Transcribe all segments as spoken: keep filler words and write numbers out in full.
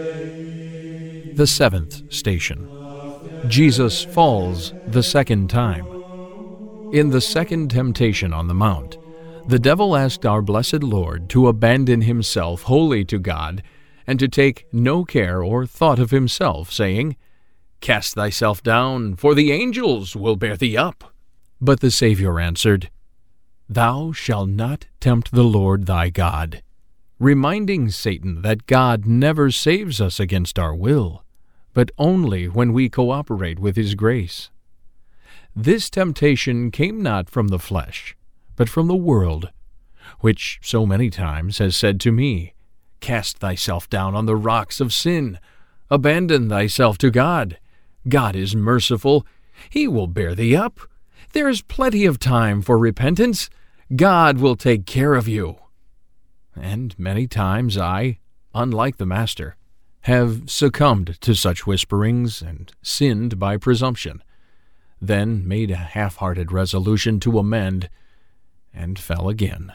The seventh station. Jesus falls the second time. In the second temptation on the mount, the devil asked our blessed Lord to abandon himself wholly to God and to take no care or thought of himself, saying, "Cast thyself down, for the angels will bear thee up." But the Savior answered, "Thou shalt not tempt the Lord thy God," reminding Satan that God never saves us against our will, but only when we cooperate with his grace. This temptation came not from the flesh, but from the world, which so many times has said to me, "Cast thyself down on the rocks of sin. Abandon thyself to God. God is merciful. He will bear thee up. There is plenty of time for repentance. God will take care of you." And many times I, unlike the Master, have succumbed to such whisperings and sinned by presumption, then made a half-hearted resolution to amend, and fell again.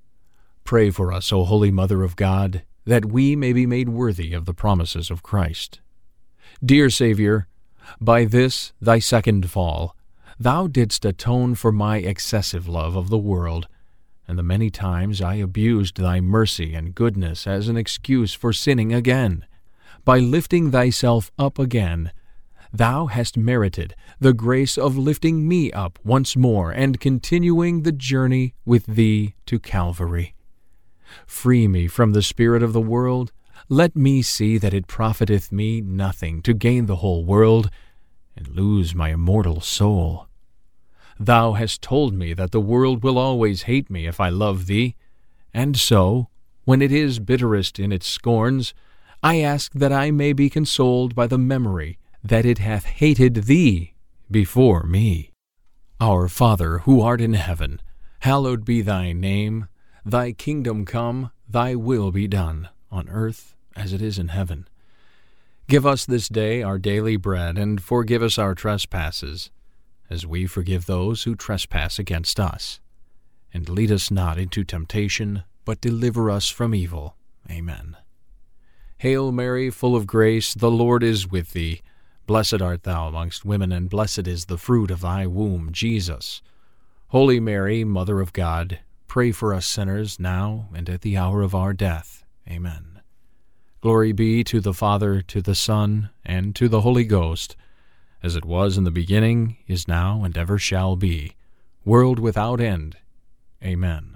Pray for us, O Holy Mother of God, that we may be made worthy of the promises of Christ. Dear Savior, by this thy second fall, thou didst atone for my excessive love of the world, and the many times I abused thy mercy and goodness as an excuse for sinning again. By lifting thyself up again, thou hast merited the grace of lifting me up once more and continuing the journey with thee to Calvary. Free me from the spirit of the world. Let me see that it profiteth me nothing to gain the whole world and lose my immortal soul. Thou hast told me that the world will always hate me if I love thee, and so, when it is bitterest in its scorns, I ask that I may be consoled by the memory that it hath hated thee before me. Our Father, who art in heaven, hallowed be thy name. Thy kingdom come, thy will be done, on earth as it is in heaven. Give us this day our daily bread, and forgive us our trespasses, as we forgive those who trespass against us. And lead us not into temptation, but deliver us from evil. Amen. Hail Mary, full of grace, the Lord is with thee. Blessed art thou amongst women, and blessed is the fruit of thy womb, Jesus. Holy Mary, Mother of God, pray for us sinners, now and at the hour of our death. Amen. Glory be to the Father, to the Son, and to the Holy Ghost, as it was in the beginning, is now, and ever shall be, world without end. Amen.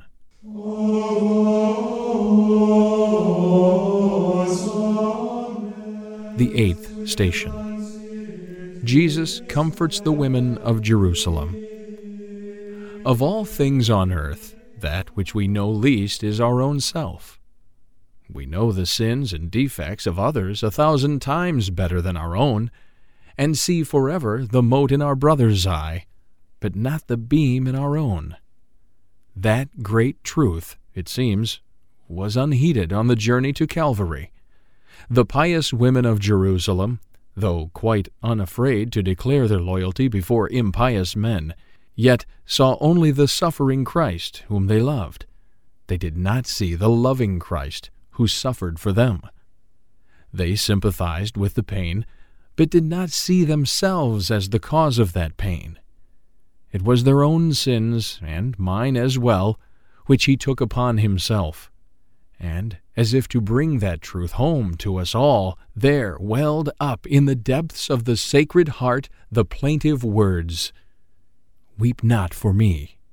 The eighth station. Jesus comforts the women of Jerusalem. Of all things on earth, that which we know least is our own self. We know the sins and defects of others a thousand times better than our own, and see forever the mote in our brother's eye, but not the beam in our own. That great truth, it seems, was unheeded on the journey to Calvary. The pious women of Jerusalem, though quite unafraid to declare their loyalty before impious men, yet saw only the suffering Christ whom they loved. They did not see the loving Christ who suffered for them. They sympathized with the pain, but did not see themselves as the cause of that pain. It was their own sins, and mine as well, which he took upon himself. And, as if to bring that truth home to us all, there welled up in the depths of the Sacred Heart the plaintive words, "Weep not for me,